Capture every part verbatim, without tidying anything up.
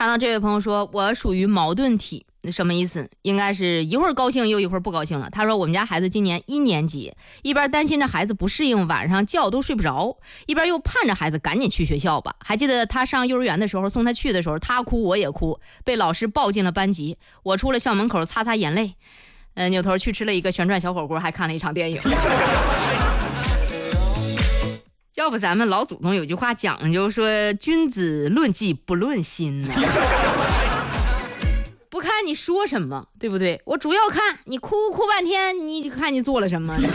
看到这位朋友说，我属于矛盾体，什么意思？应该是一会儿高兴又一会儿不高兴了。他说我们家孩子今年一年级，一边担心着孩子不适应，晚上觉都睡不着，一边又盼着孩子赶紧去学校吧。还记得他上幼儿园的时候，送他去的时候，他哭我也哭，被老师抱进了班级。我出了校门口擦擦眼泪，呃，扭头去吃了一个旋转小火锅，还看了一场电影。要不咱们老祖宗有句话讲究说，君子论迹不论心呢。不看你说什么，对不对？我主要看你哭哭半天，你就看你做了什么。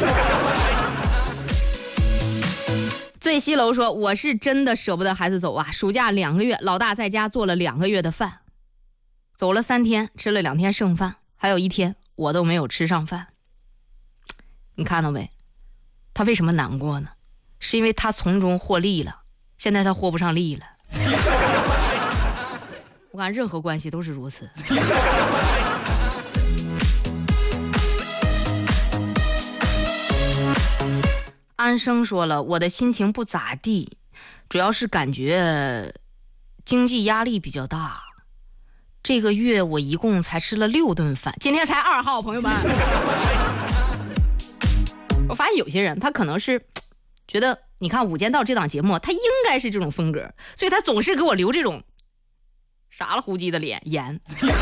醉西楼说，我是真的舍不得孩子走啊，暑假两个月，老大在家做了两个月的饭，走了三天，吃了两天剩饭，还有一天我都没有吃上饭。你看到没？他为什么难过呢？是因为他从中获利了，现在他获不上利了。我看任何关系都是如此。安生说了，我的心情不咋地，主要是感觉经济压力比较大。这个月我一共才吃了六顿饭，今天才二号，朋友们。我发现有些人他可能是觉得，你看《无间道》这档节目，他应该是这种风格，所以他总是给我留这种傻了呼叽的脸颜。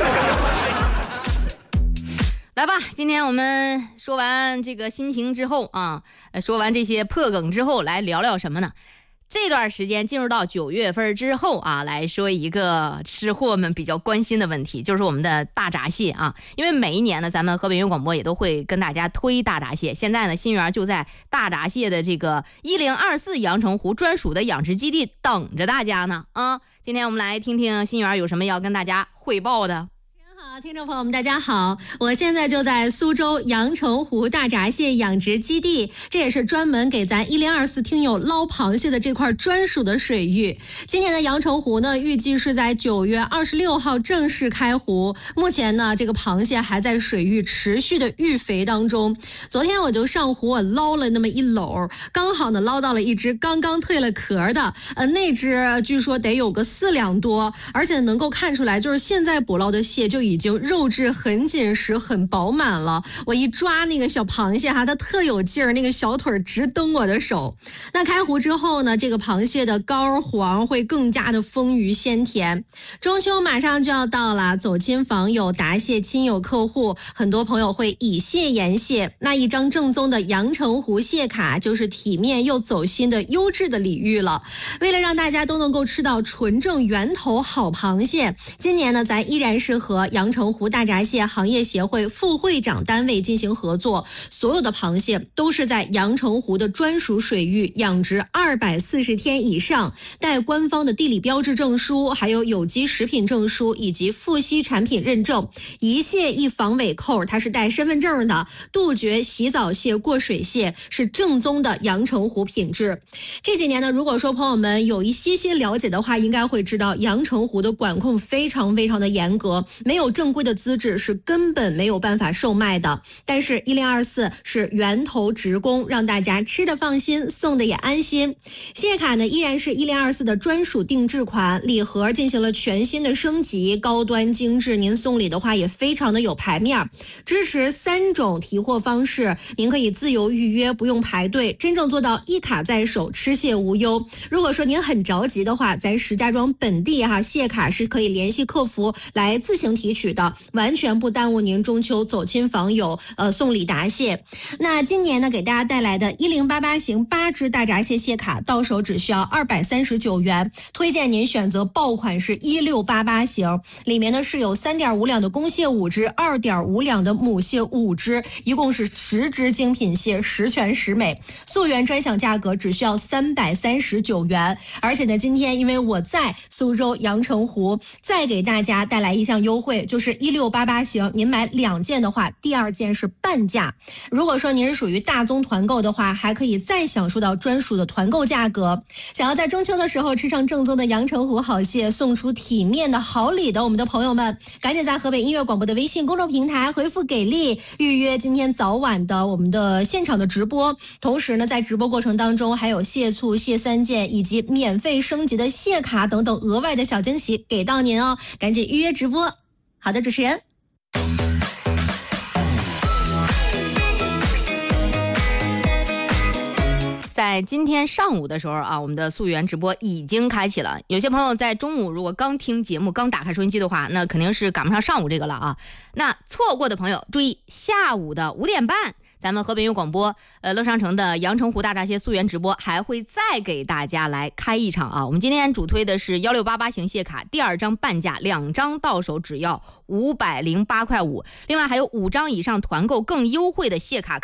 来吧，今天我们说完这个心情之后啊，说完这些破梗之后，来聊聊什么呢？这段时间进入到九月份之后啊，来说一个吃货们比较关心的问题，就是我们的大闸蟹啊。因为每一年呢，咱们河北音乐广播也都会跟大家推大闸蟹。现在呢，新源就在大闸蟹的这个一零二四阳澄湖专属的养殖基地等着大家呢啊。今天我们来听听新源有什么要跟大家汇报的。 好，听众朋友们大家好，我现在就在苏州阳澄湖大闸蟹养殖基地，这也是专门给咱一零二四听友捞螃蟹的这块专属的水域。今年的阳澄湖呢，预计是在九月二十六号正式开湖，目前呢这个螃蟹还在水域持续的育肥当中。昨天我就上湖我捞了那么一篓，刚好呢捞到了一只刚刚蜕了壳的，呃那只据说得有个四两多，而且能够看出来就是现在捕捞的蟹就已经肉质很紧实很饱满了。我一抓那个小螃蟹哈，它特有劲儿，那个小腿直蹬我的手。那开湖之后呢，这个螃蟹的膏黄会更加的丰腴鲜甜。中秋马上就要到了，走亲访友答谢亲友客户，很多朋友会以蟹言蟹，那一张正宗的阳澄湖蟹卡就是体面又走心的优质的礼遇了。为了让大家都能够吃到纯正源头好螃蟹，今年呢咱依然是和阳澄湖大闸蟹行业协会副会长单位进行合作，所有的螃蟹都是在阳澄湖的专属水域养殖二百四十天以上，带官方的地理标志证书，还有有机食品证书以及富硒产品认证。一蟹一防尾扣，它是带身份证的，杜绝洗澡蟹过水蟹，是正宗的阳澄湖品质。这几年呢，如果说朋友们有一些些了解的话，应该会知道阳澄湖的管控非常非常的严格，没有正规的资质是根本没有办法售卖的。但是一零二四是源头直供，让大家吃的放心，送的也安心。蟹卡呢依然是一零二四的专属定制款，礼盒进行了全新的升级，高端精致，您送礼的话也非常的有排面。支持三种提货方式，您可以自由预约，不用排队，真正做到一卡在手，吃蟹无忧。如果说您很着急的话，咱石家庄本地哈蟹卡是可以联系客服来自行提取的，完全不耽误您中秋走亲访友呃送礼答谢。那今年呢给大家带来的一零八八型八只大闸蟹蟹卡到手只需要二百三十九元，推荐您选择爆款是一六八八型，里面呢是有 三点五两的公蟹五只， 二点五两的母蟹五只，一共是十只精品蟹，十全十美。溯源专享价格只需要三百三十九元。而且呢今天因为我在苏州阳澄湖，再给大家带来一项优惠， 就是一六八八型，您买两件的话，第二件是半价。如果说您是属于大宗团购的话，还可以再享受到专属的团购价格。想要在中秋的时候吃上正宗的阳澄湖好蟹，送出体面的好礼的我们的朋友们，赶紧在河北音乐广播的微信公众平台回复给力，预约今天早晚的我们的现场的直播。同时呢，在直播过程当中还有蟹醋、蟹三件以及免费升级的蟹卡等等额外的小惊喜给到您哦，赶紧预约直播。好的，主持人。 在今天上午的时候啊，我们的溯源直播已经开启了。有些朋友在中午如果刚听节目刚打开收音机的话，那肯定是赶不上上午这个了啊。那错过的朋友注意，下午的五点半咱们河北音乐广播呃乐商城的阳澄湖大闸蟹溯源直播还会再给大家来开一场啊。我们今天主推的是一六八八型蟹卡，第二张半价，两张到手只要五百零八块五，另外还有五张以上团购更优惠的蟹卡。